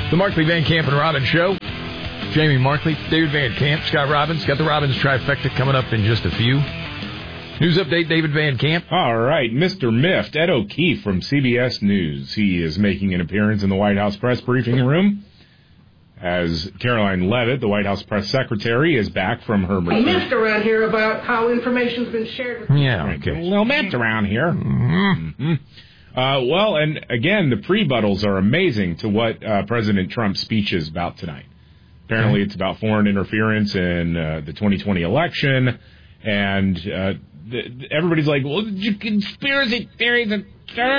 The Markley, Van Camp, and Robbins Show. Jamie Markley, David Van Camp, Scott Robbins. Got the Robbins trifecta coming up in just a few. News update, David Van Camp. All right, Mr. Miffed, Ed O'Keefe from CBS News. He is making an appearance in the White House press briefing room as Caroline Leavitt, the White House press secretary, is back from her... I messed around here about how information's been shared with... Yeah, okay. A little messed around here. Mm-hmm. Well, and again, the prebuttals are amazing to what President Trump's speech is about tonight. Apparently, it's about foreign interference in the 2020 election, and everybody's like, well, conspiracy theories and...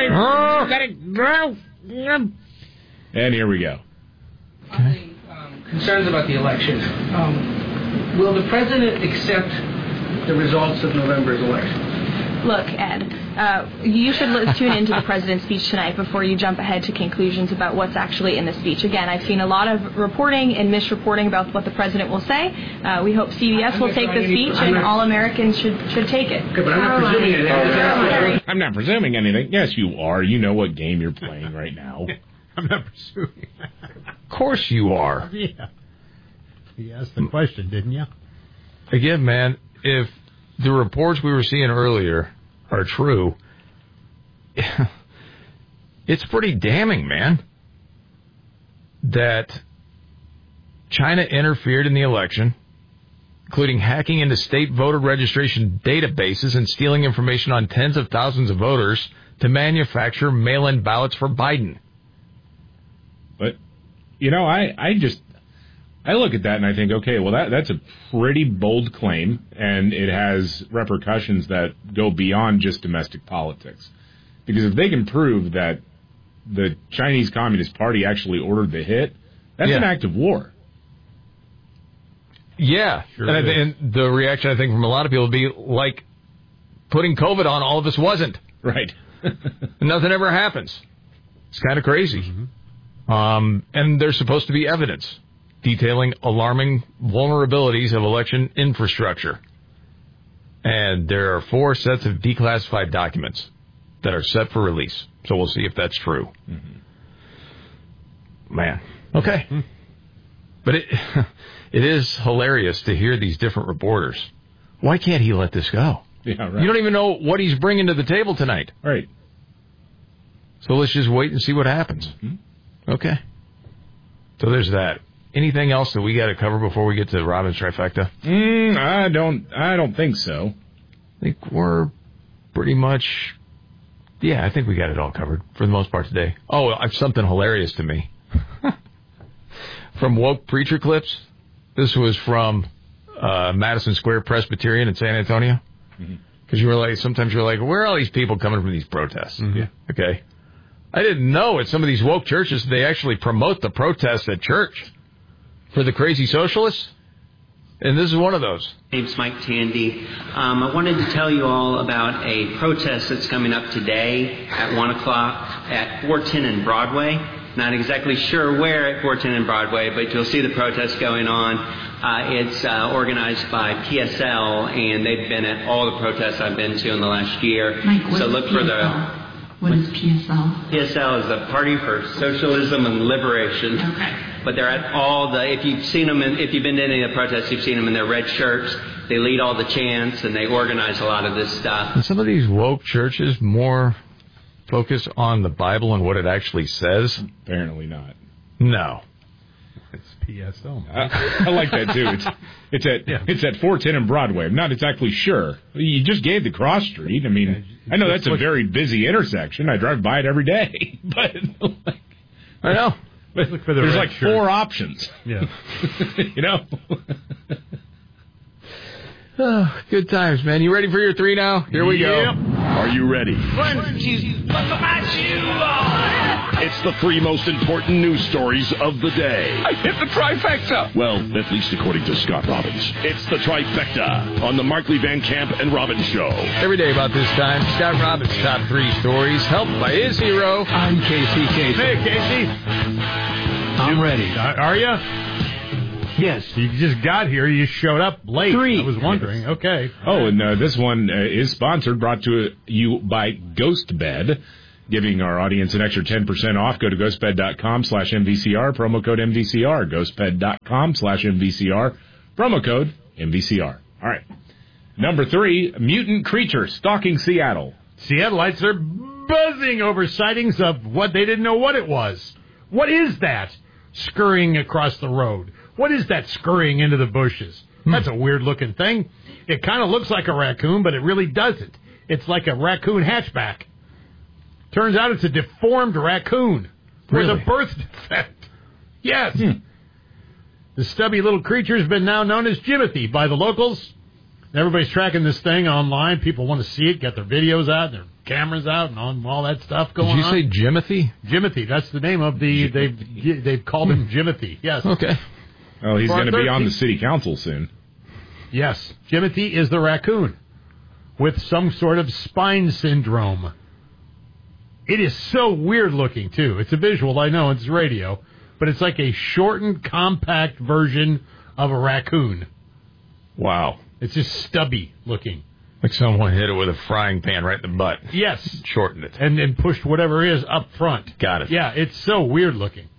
And here we go. Okay. Concerns about the election. Will the president accept the results of November's election? Look, Ed, you should tune into the president's speech tonight before you jump ahead to conclusions about what's actually in the speech. Again, I've seen a lot of reporting and misreporting about what the president will say. We hope CBS will take the speech, and all Americans should take it. Okay, but I'm not presuming anything. I'm not presuming anything. Yes, you are. You know what game you're playing right now. I'm not presuming. Of course you are. Yeah. You asked the question, didn't you? Again, man, if the reports we were seeing earlier are true, it's pretty damning, man, that China interfered in the election, including hacking into state voter registration databases and stealing information on tens of thousands of voters to manufacture mail-in ballots for Biden. But, you know, I look at that and I think, okay, well, that's a pretty bold claim, and it has repercussions that go beyond just domestic politics. Because if they can prove that the Chinese Communist Party actually ordered the hit, that's an act of war. Yeah, sure and the reaction, I think, from a lot of people would be like putting COVID on all of us wasn't. Right. Nothing ever happens. It's kind of crazy. Mm-hmm. And there's supposed to be evidence detailing alarming vulnerabilities of election infrastructure. And there are 4 sets of declassified documents that are set for release. So we'll see if that's true. Mm-hmm. Man. Okay. Mm-hmm. But it is hilarious to hear these different reporters. Why can't he let this go? Yeah, right. You don't even know what he's bringing to the table tonight. Right. So let's just wait and see what happens. Mm-hmm. Okay. So there's that. Anything else that we got to cover before we get to Robbins trifecta? I don't think so. I think we're pretty much... Yeah, I think we got it all covered for the most part today. Oh, something hilarious to me. From Woke Preacher Clips. This was from Madison Square Presbyterian in San Antonio. Because sometimes you're like, where are all these people coming from these protests? Mm-hmm. Yeah. Okay. I didn't know at some of these woke churches they actually promote the protests at church for the crazy socialists. And this is one of those. My name's Mike Tandy. I wanted to tell you all about a protest that's coming up today at 1 o'clock at 410 and Broadway. Not exactly sure where at 410 and Broadway, but you'll see the protest going on. It's organized by PSL, and they've been at all the protests I've been to in the last year. Mike, so look for What is PSL? PSL is the Party for Socialism and Liberation. Okay. But they're at all the, if you've seen them, if you've been to any of the protests, you've seen them in their red shirts. They lead all the chants, and they organize a lot of this stuff. And some of these woke churches more focus on the Bible and what it actually says? Apparently not. No. It's PSL. I like that, too. It's at 410 and Broadway. I'm not exactly sure. You just gave the cross street. I mean, I know that's a very busy intersection. I drive by it every day. But I know. But look for there's like shirt. 4 options. Yeah. You know? Oh, good times, man. You ready for your 3 now? Here we go. Are you ready? 1, 2, buckle my shoe on. It's the 3 most important news stories of the day. I hit the trifecta. Well, at least according to Scott Robbins. It's the trifecta on the Markley, Van Camp, and Robbins Show. Every day about this time, Scott Robbins' top 3 stories, helped by his hero. I'm Casey. Hey, Casey. I'm ready. Are you? Yes. You just got here. You showed up late. 3. I was wondering. Yes. Okay. Oh, and this one is sponsored, brought to you by Ghost Bed. giving our audience an extra 10% off. Go to ghostbed.com/MVCR, promo code MVCR, ghostbed.com/MVCR, promo code MVCR. All right. Number 3, mutant creature stalking Seattle. Seattleites are buzzing over sightings of what they didn't know what it was. What is that scurrying across the road? What is that scurrying into the bushes? That's a weird-looking thing. It kind of looks like a raccoon, but it really doesn't. It's like a raccoon hatchback. Turns out it's a deformed raccoon with a birth defect. Yes. The stubby little creature has been now known as Jimothy by the locals. Everybody's tracking this thing online. People want to see it, get their videos out, their cameras out, and all that stuff going on. Did you say Jimothy? Jimothy. That's the name of the... They've called him Jimothy. Yes. Okay. Oh, he's going to be on the city council soon. Yes. Jimothy is the raccoon with some sort of spine syndrome. It is so weird looking, too. It's a visual, I know, it's radio, but it's like a shortened, compact version of a raccoon. Wow. It's just stubby looking. Like someone hit it with a frying pan right in the butt. Yes. Shortened it. And then pushed whatever is up front. Got it. Yeah, it's so weird looking.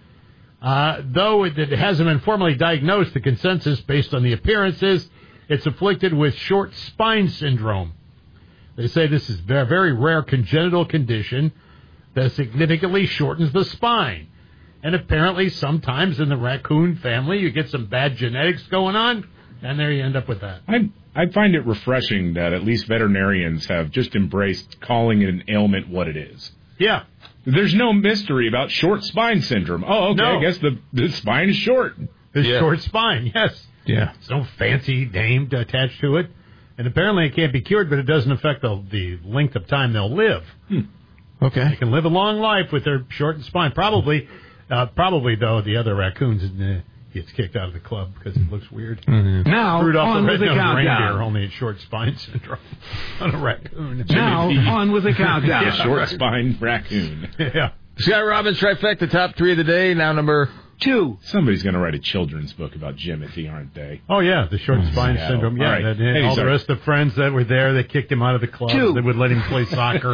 Though it hasn't been formally diagnosed, the consensus based on the appearances, it's afflicted with short spine syndrome. They say this is a very rare congenital condition that significantly shortens the spine. And apparently sometimes in the raccoon family you get some bad genetics going on, and there you end up with that. I find it refreshing that at least veterinarians have just embraced calling an ailment what it is. Yeah. There's no mystery about short spine syndrome. Oh, okay, No. I guess the spine is short. Short spine, yes. Yeah. There's no fancy name attached to it. And apparently it can't be cured, but it doesn't affect the length of time they'll live. Okay. They can live a long life with their shortened spine. Probably, though, the other raccoons gets kicked out of the club because it looks weird. Mm-hmm. Now, on with the countdown. Reindeer, only short spine syndrome on a raccoon. Now, on with the countdown. Short spine raccoon. Yeah. Scott Robbins trifecta, top 3 of the day. Now number 2. Somebody's going to write a children's book about Jimothy, aren't they? Oh, yeah, the short spine Seattle. syndrome. Yeah, All right. all the rest of the friends that were there, they kicked him out of the club. 2. They would let him play soccer,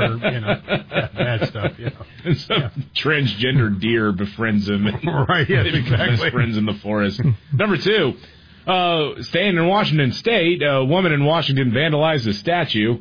bad stuff, And some transgender deer befriends him. Right, yes, They become exactly. best friends in the forest. Number 2, staying in Washington State, a woman in Washington vandalized a statue.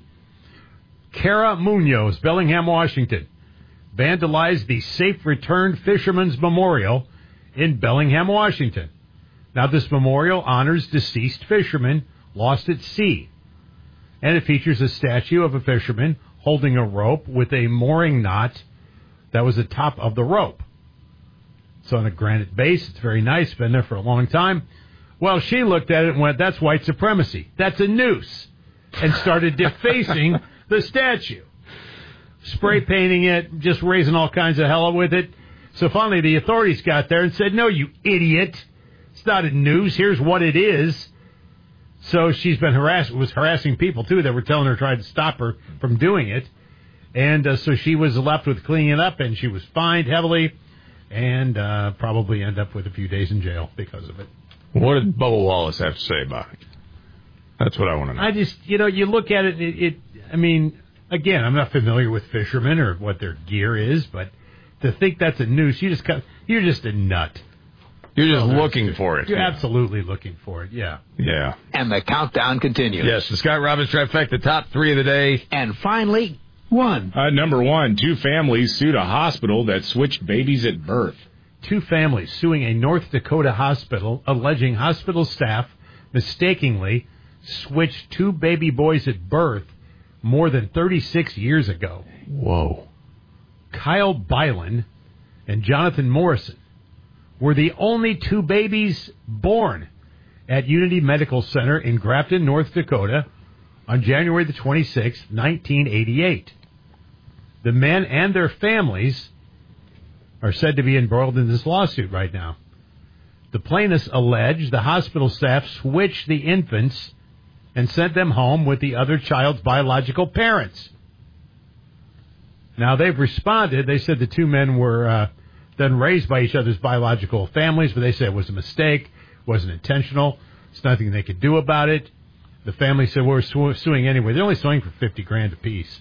Cara Munoz, Bellingham, Washington, vandalized the Safe Return Fisherman's Memorial in Bellingham, Washington. Now, this memorial honors deceased fishermen lost at sea, and it features a statue of a fisherman holding a rope with a mooring knot that was the top of the rope. It's on a granite base. It's very nice. Been there for a long time. Well, she looked at it and went, that's white supremacy. That's a noose. And started defacing the statue. Spray painting it, just raising all kinds of hell with it. So finally the authorities got there and said, no, you idiot. It's not a noose. Here's what it is. So she's been harassing people, too, that were telling her, trying to stop her from doing it. And so she was left with cleaning it up, and she was fined heavily and probably end up with a few days in jail because of it. What did Bubba Wallace have to say about it? That's what I want to know. I just, you look at it, I mean, again, I'm not familiar with fishermen or what their gear is, but to think that's a noose, you're just a nut. You're just looking for it. You're absolutely looking for it, yeah. Yeah. And the countdown continues. Yes, the Scott Robbins trifecta, top 3 of the day. And finally, 1. Number 1, 2 families sued a hospital that switched babies at birth. 2 families suing a North Dakota hospital, alleging hospital staff mistakenly switched 2 baby boys at birth more than 36 years ago. Whoa. Kyle Bylan and Jonathan Morrison were the only 2 babies born at Unity Medical Center in Grafton, North Dakota on January the 26th, 1988. The men and their families are said to be embroiled in this lawsuit right now. The plaintiffs allege the hospital staff switched the infants and sent them home with the other child's biological parents. Now, they've responded. They said the 2 men were then raised by each other's biological families, but they said it was a mistake, wasn't intentional. There's nothing they could do about it. The family said, we're suing anyway. They're only suing for $50,000 apiece.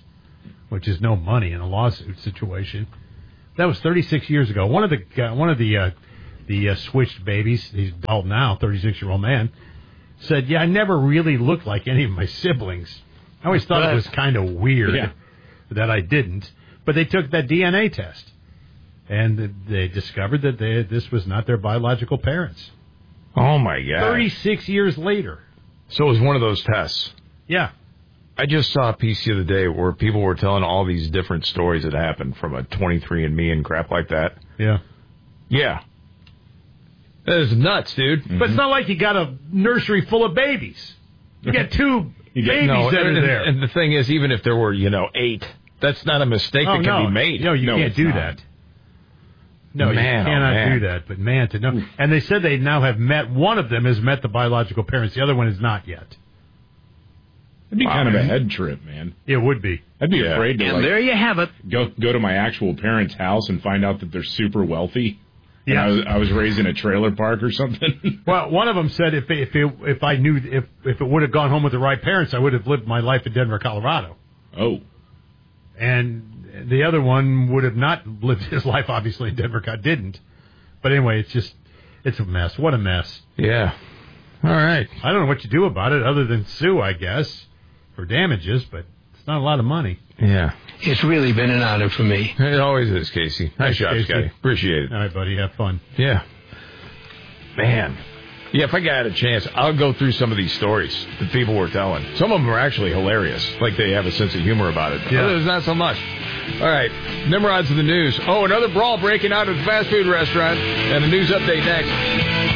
which is no money in a lawsuit situation. That was 36 years ago. One of the switched babies, he's adult now, 36-year-old man, said, "Yeah, I never really looked like any of my siblings. I always thought it was kind of weird that I didn't." But they took that DNA test, and they discovered that this was not their biological parents. Oh, my God. 36 years later. So it was one of those tests. Yeah. I just saw a piece the other day where people were telling all these different stories that happened from a 23andMe and crap like that. Yeah. Yeah. That is nuts, dude. Mm-hmm. But it's not like you got a nursery full of babies. You got two babies that are there. And the thing is, even if there were, 8, that's not a mistake that can be made. No, you can't do that. No, man, you cannot do that. But man, to know. And they said they now have met, one of them has met the biological parents. The other one is not yet. It'd be kind of a head trip, man. It would be. I'd be afraid to, and there you have it. Go to my actual parents' house and find out that they're super wealthy. Yeah, I was raised in a trailer park or something. Well, one of them said if I knew if it would have gone home with the right parents, I would have lived my life in Denver, Colorado. Oh. And the other one would have not lived his life, obviously, in Denver. Didn't. But anyway, it's a mess. What a mess. Yeah. All right. I don't know what you do about it other than sue, I guess, for damages, but it's not a lot of money. Yeah. It's really been an honor for me. It always is, Casey. Nice job, Scotty. Appreciate it. All right, buddy. Have fun. Yeah. Man. Yeah, if I got a chance, I'll go through some of these stories that people were telling. Some of them are actually hilarious. Like they have a sense of humor about it. Yeah. Others, not so much. All right. Nimrod's in the news. Oh, another brawl breaking out at a fast food restaurant. And a news update next.